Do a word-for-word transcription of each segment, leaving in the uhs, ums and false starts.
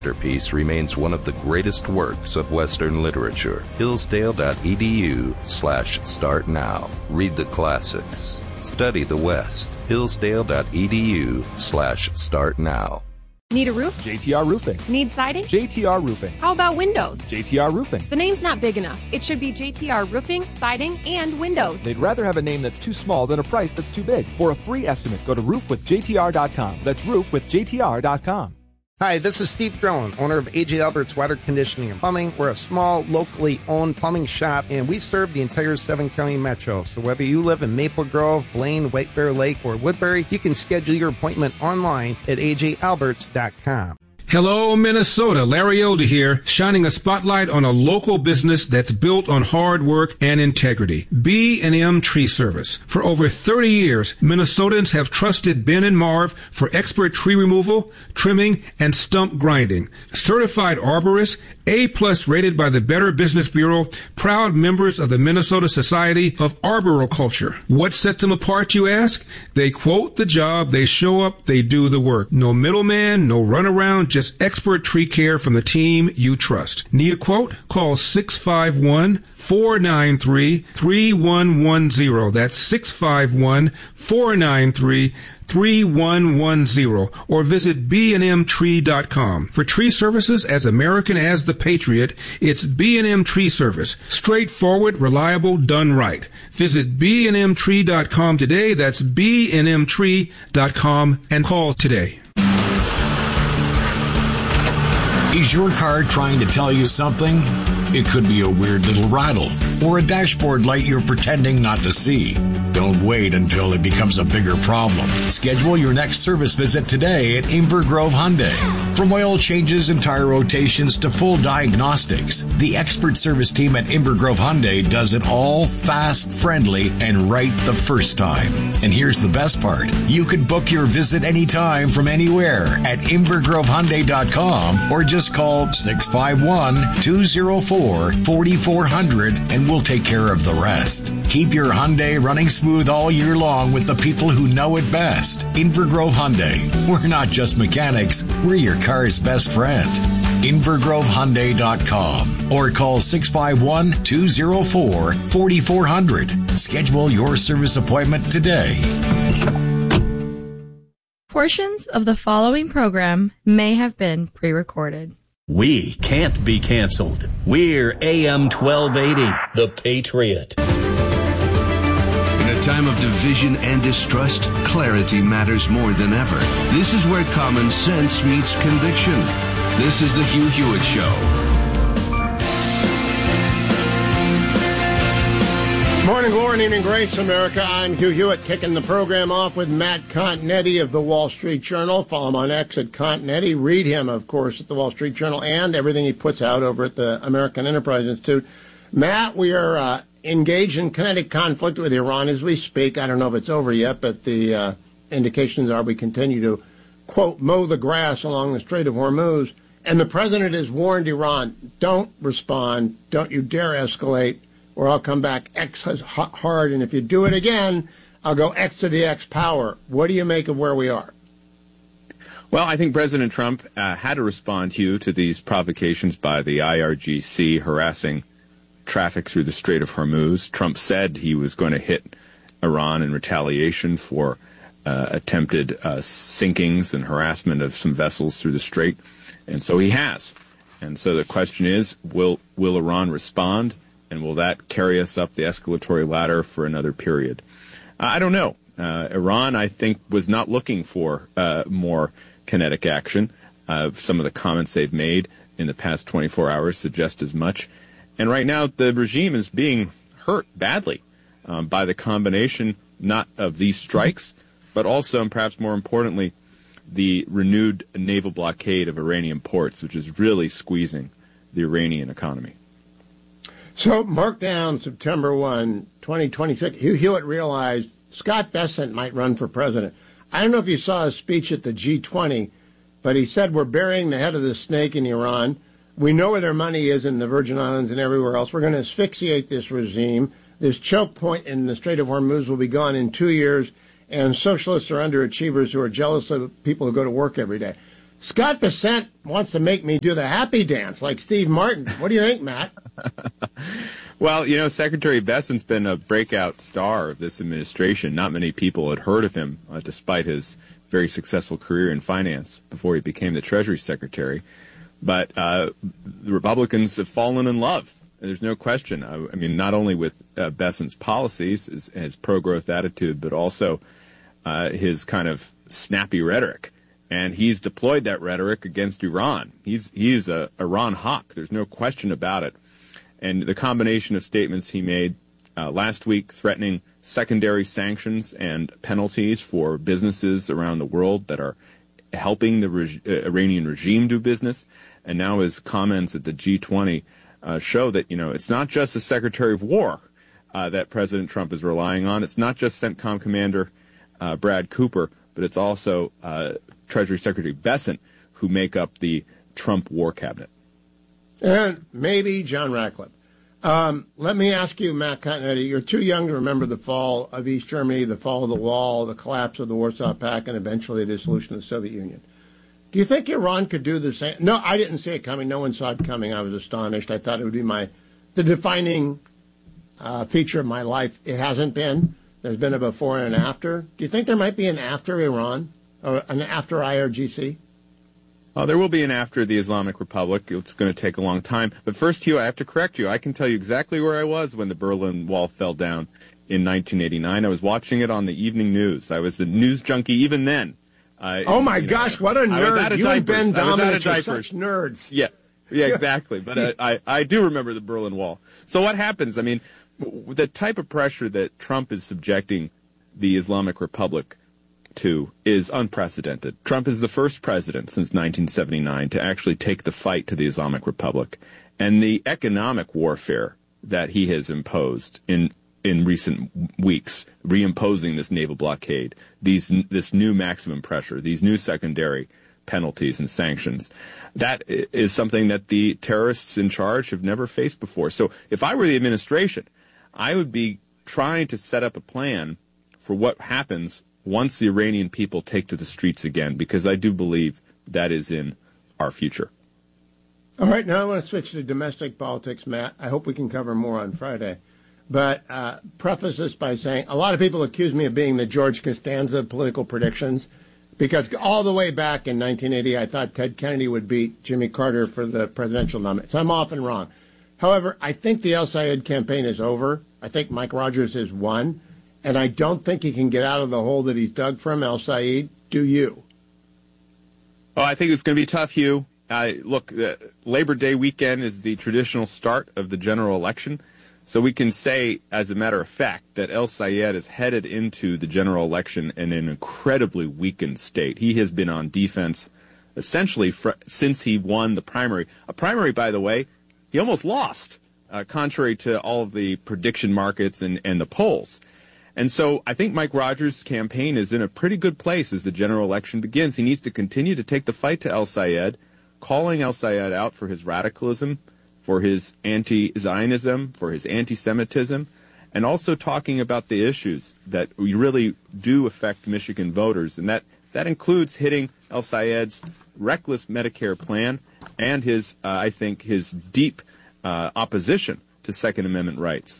Masterpiece remains one of the greatest works of Western literature. Hillsdale.edu slash start now. Read the classics. Study the West. Hillsdale.edu slash start now. Need a roof? J T R Roofing. Need siding? J T R Roofing. How about windows? J T R Roofing. The name's not big enough. It should be J T R Roofing, Siding, and Windows. They'd rather have a name that's too small than a price that's too big. For a free estimate, go to roof with J T R dot com. That's roof with J T R dot com. Hi, this is Steve Drone, owner of A J Albert's Water Conditioning and Plumbing. We're a small, locally owned plumbing shop, and we serve the entire seven-county metro. So whether you live in Maple Grove, Blaine, White Bear Lake, or Woodbury, you can schedule your appointment online at A J Alberts dot com. Hello, Minnesota. Larry Elder here, shining a spotlight on a local business that's built on hard work and integrity. B and M Tree Service. For over thirty years, Minnesotans have trusted Ben and Marv for expert tree removal, trimming, and stump grinding. Certified arborists, A-plus rated by the Better Business Bureau, proud members of the Minnesota Society of Arboriculture. What sets them apart, you ask? They quote the job, they show up, they do the work. No middleman, no runaround, just expert tree care from the team you trust. Need a quote? Call six five one, four nine three, three one one zero. That's six five one, four nine three, three one one zero. Or visit b and m tree dot com. For tree services as American as the Patriot, it's B and M Tree Service. Straightforward, reliable, done right. Visit b and m tree dot com today. That's b and m tree dot com and call today. Is your car trying to tell you something? It could be a weird little rattle or a dashboard light you're pretending not to see. Don't wait until it becomes a bigger problem. Schedule your next service visit today at Inver Grove Hyundai. From oil changes and tire rotations to full diagnostics, the expert service team at Inver Grove Hyundai does it all fast, friendly, and right the first time. And here's the best part. You can book your visit anytime from anywhere at inver grove hyundai dot com or just call six five one, two zero four, four four zero zero and we'll take care of the rest. Keep your Hyundai running smooth all year long with the people who know it best. Inver Grove Hyundai. We're not just mechanics, we're your car's best friend. inver grove hyundai dot com or call six five one, two zero four, four four zero zero. Schedule your service appointment today. Portions of the following program may have been pre-recorded. We can't be canceled. We're A M twelve eighty, The Patriot. In a time of division and distrust, clarity matters more than ever. This is where common sense meets conviction. This is the Hugh Hewitt Show. Morning glory and evening grace, America. I'm Hugh Hewitt, kicking the program off with Matt Continetti of the Wall Street Journal. Follow him on X at Continetti. Read him, of course, at the Wall Street Journal and everything he puts out over at the American Enterprise Institute. Matt, we are uh, engaged in kinetic conflict with Iran as we speak. I don't know if it's over yet, but the uh, indications are we continue to, quote, mow the grass along the Strait of Hormuz. And the president has warned Iran, don't respond, don't you dare escalate, or I'll come back X hard, and if you do it again, I'll go X to the X power. What do you make of where we are? Well, I think President Trump uh, had to respond, Hugh, to these provocations by the I R G C harassing traffic through the Strait of Hormuz. Trump said he was going to hit Iran in retaliation for uh, attempted uh, sinkings and harassment of some vessels through the Strait, and so he has. And so the question is, will will Iran respond? And will that carry us up the escalatory ladder for another period? Uh, I don't know. Uh, Iran, I think, was not looking for uh, more kinetic action. Uh, some of the comments they've made in the past twenty-four hours suggest as much. And right now, the regime is being hurt badly um, by the combination not of these strikes, but also, and perhaps more importantly, the renewed naval blockade of Iranian ports, which is really squeezing the Iranian economy. So, mark down September first, twenty twenty-six. Hugh Hewitt realized Scott Bessent might run for president. I don't know if you saw his speech at the G twenty, but he said we're burying the head of the snake in Iran. We know where their money is in the Virgin Islands and everywhere else. We're going to asphyxiate this regime. This choke point in the Strait of Hormuz will be gone in two years, and socialists are underachievers who are jealous of people who go to work every day. Scott Bessent wants to make me do the happy dance like Steve Martin. What do you think, Matt? Well, you know, Secretary Bessent's been a breakout star of this administration. Not many people had heard of him, uh, despite his very successful career in finance before he became the Treasury Secretary. But uh, the Republicans have fallen in love. There's no question. I, I mean, not only with uh, Bessent's policies, his, his pro-growth attitude, but also uh, his kind of snappy rhetoric. And he's deployed that rhetoric against Iran. He's he's a Iran hawk. There's no question about it. And the combination of statements he made uh, last week threatening secondary sanctions and penalties for businesses around the world that are helping the reg- uh, Iranian regime do business, and now his comments at the G twenty uh, show that, you know, it's not just the Secretary of War uh, that President Trump is relying on. It's not just CENTCOM Commander uh, Brad Cooper, but it's also uh, Treasury Secretary Bessent, who make up the Trump War Cabinet. And maybe John Ratcliffe. Um, let me ask you, Matt Continetti, you're too young to remember the fall of East Germany, the fall of the wall, the collapse of the Warsaw Pact, and eventually the dissolution of the Soviet Union. Do you think Iran could do the same? No, I didn't see it coming. No one saw it coming. I was astonished. I thought it would be my the defining uh, feature of my life. It hasn't been. There's been a before and an after. Do you think there might be an after Iran or an after I R G C? Oh, there will be an after the Islamic Republic. It's going to take a long time. But first, Hugh, I have to correct you. I can tell you exactly where I was when the Berlin Wall fell down in nineteen eighty-nine. I was watching it on the evening news. I was a news junkie even then. Uh, oh, my you know, gosh, what a nerd. You and Ben Domenech are such nerds. Yeah, yeah, exactly. But uh, I, I do remember the Berlin Wall. So what happens? I mean, the type of pressure that Trump is subjecting the Islamic Republic to is unprecedented. Trump is the first president since nineteen seventy-nine to actually take the fight to the Islamic Republic. And the economic warfare that he has imposed in in recent weeks, reimposing this naval blockade, these this new maximum pressure, these new secondary penalties and sanctions, that is something that the terrorists in charge have never faced before. So if I were the administration, I would be trying to set up a plan for what happens once the Iranian people take to the streets again, because I do believe that is in our future. All right, now I want to switch to domestic politics, Matt. I hope we can cover more on Friday. But uh, preface this by saying a lot of people accuse me of being the George Costanza of political predictions, because all the way back in nineteen eighty, I thought Ted Kennedy would beat Jimmy Carter for the presidential nomination. So I'm often wrong. However, I think the El Sayed campaign is over. I think Mike Rogers has won. And I don't think he can get out of the hole that he's dug from El Sayed. Do you? Oh, I think it's going to be tough, Hugh. Uh, look, uh, Labor Day weekend is the traditional start of the general election. So we can say, as a matter of fact, that El Sayed is headed into the general election in an incredibly weakened state. He has been on defense essentially fr- since he won the primary. A primary, by the way, he almost lost, uh, contrary to all of the prediction markets and, and the polls. And so I think Mike Rogers' campaign is in a pretty good place as the general election begins. He needs to continue to take the fight to El Sayed, calling El Sayed out for his radicalism, for his anti-Zionism, for his anti-Semitism, and also talking about the issues that really do affect Michigan voters. And that, that includes hitting El Sayed's reckless Medicare plan and his, uh, I think, his deep uh, opposition to Second Amendment rights.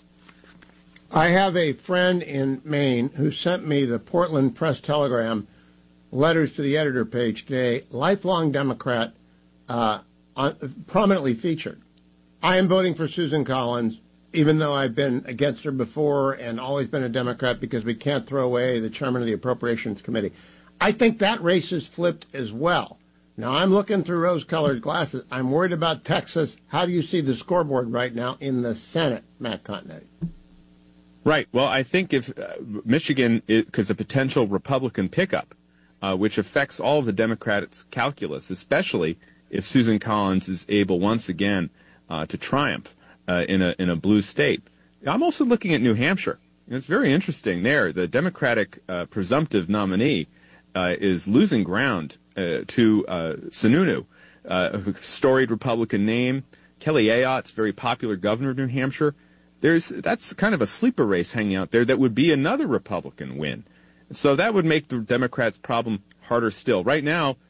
I have a friend in Maine who sent me the Portland Press Telegram letters to the editor page today, lifelong Democrat, uh, on, prominently featured. I am voting for Susan Collins, even though I've been against her before and always been a Democrat because we can't throw away the chairman of the Appropriations Committee. I think that race is flipped as well. Now, I'm looking through rose-colored glasses. I'm worried about Texas. How do you see the scoreboard right now in the Senate, Matt Continetti? Right. Well, I think if uh, Michigan is a potential Republican pickup, uh, which affects all of the Democrats' calculus, especially if Susan Collins is able once again uh, to triumph uh, in a in a blue state. I'm also looking at New Hampshire. It's very interesting there. The Democratic uh, presumptive nominee uh, is losing ground uh, to uh, Sununu, uh, a storied Republican name. Kelly Ayotte's very popular governor of New Hampshire. There's that's kind of a sleeper race hanging out there that would be another Republican win. So that would make the Democrats' problem harder still. Right now,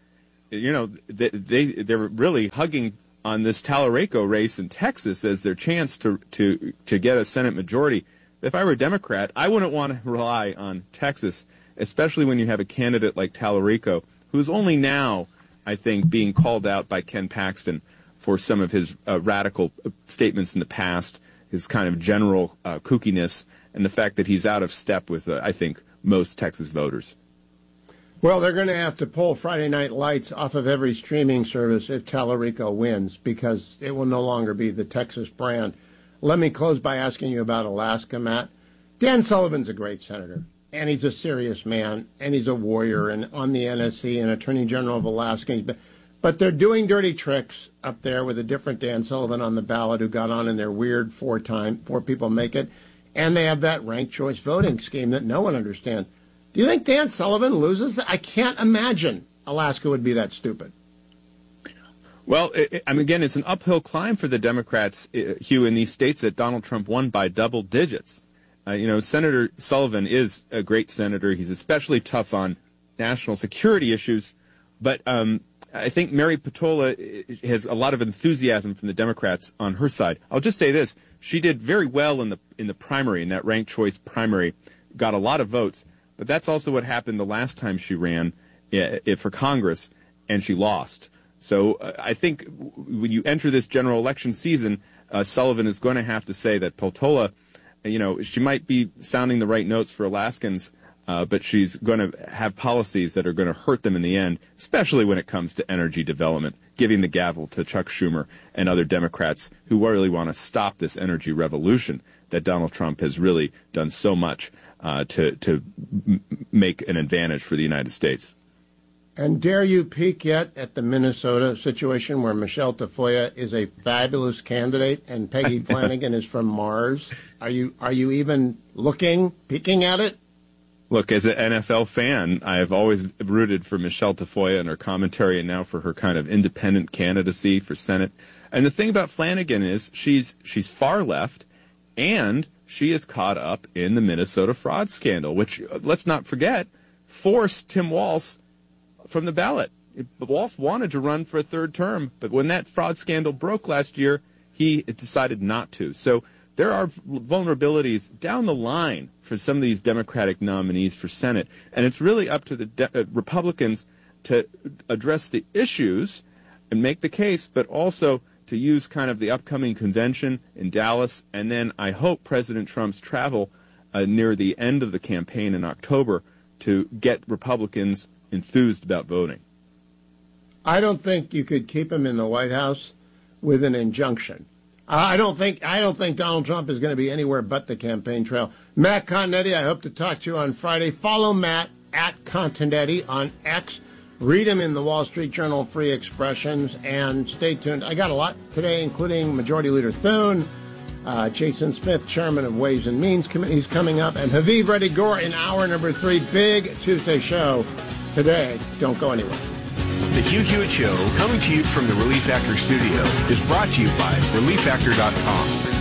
you know, they, they, they're really hugging on this Tallarico race in Texas as their chance to, to, to get a Senate majority. If I were a Democrat, I wouldn't want to rely on Texas, especially when you have a candidate like Tallarico, who's only now, I think, being called out by Ken Paxton for some of his uh, radical statements in the past, his kind of general uh, kookiness, and the fact that he's out of step with, uh, I think, most Texas voters. Well, they're going to have to pull Friday Night Lights off of every streaming service if Tallarico wins, because it will no longer be the Texas brand. Let me close by asking you about Alaska, Matt. Dan Sullivan's a great senator, and he's a serious man, and he's a warrior, and on the N S C and Attorney General of Alaska. But they're doing dirty tricks up there with a different Dan Sullivan on the ballot who got on in their weird four-time, four people make it, and they have that ranked choice voting scheme that no one understands. Do you think Dan Sullivan loses? I can't imagine Alaska would be that stupid. Well, it, I mean, again, it's an uphill climb for the Democrats, uh, Hugh, in these states that Donald Trump won by double digits. Uh, you know, Senator Sullivan is a great senator. He's especially tough on national security issues. But um, I think Mary Peltola has a lot of enthusiasm from the Democrats on her side. I'll just say this. She did very well in the in the primary, in that ranked choice primary, got a lot of votes. But that's also what happened the last time she ran uh, for Congress, and she lost. So uh, I think w- when you enter this general election season, uh, Sullivan is going to have to say that Peltola, you know, she might be sounding the right notes for Alaskans, uh, but she's going to have policies that are going to hurt them in the end, especially when it comes to energy development, giving the gavel to Chuck Schumer and other Democrats who really want to stop this energy revolution that Donald Trump has really done so much uh, to, to m- make an advantage for the United States. And dare you peek yet at the Minnesota situation where Michelle Tafoya is a fabulous candidate and Peggy Flanagan is from Mars? Are you are you even looking, peeking at it? Look, as an N F L fan, I have always rooted for Michelle Tafoya and her commentary, and now for her kind of independent candidacy for Senate. And the thing about Flanagan is she's she's far left, and she is caught up in the Minnesota fraud scandal, which, let's not forget, forced Tim Walz from the ballot. Walz wanted to run for a third term, but when that fraud scandal broke last year, he decided not to. So there are vulnerabilities down the line for some of these Democratic nominees for Senate, and it's really up to the de- uh, Republicans to address the issues and make the case, but also to use kind of the upcoming convention in Dallas, and then I hope President Trump's travel uh, near the end of the campaign in October to get Republicans enthused about voting. I don't think you could keep him in the White House with an injunction. I don't think I don't think Donald Trump is going to be anywhere but the campaign trail. Matt Continetti, I hope to talk to you on Friday. Follow Matt at Continetti on X. Read him in the Wall Street Journal Free Expressions, and stay tuned. I got a lot today, including Majority Leader Thune, uh, Jason Smith, Chairman of Ways and Means Committee, is coming up, and Haviv Reddy Gore in hour number three. Big Tuesday show today. Don't go anywhere. The Hugh Hewitt Show, coming to you from the Relief Factor studio, is brought to you by relief factor dot com.